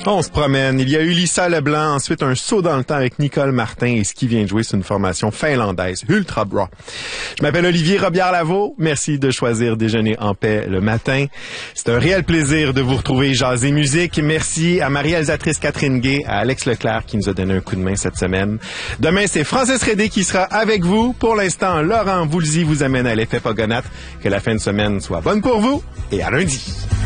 On se promène. Il y a eu Lisa Leblanc, ensuite un saut dans le temps avec Nicole Martin et ce qui vient de jouer, c'est une formation finlandaise, Ultra Bra. Je m'appelle Olivier Robillard-Lavaux. Merci de choisir Déjeuner en paix le matin. C'est un réel plaisir de vous retrouver jaser musique. Merci à Marie-réalisatrice Catherine Gay, à Alex Leclerc qui nous a donné un coup de main cette semaine. Demain, c'est Francis Rédé qui sera avec vous. Pour l'instant, Laurent Voulzy vous amène à l'effet Pogonat. Que la fin de semaine soit bonne pour vous et à lundi.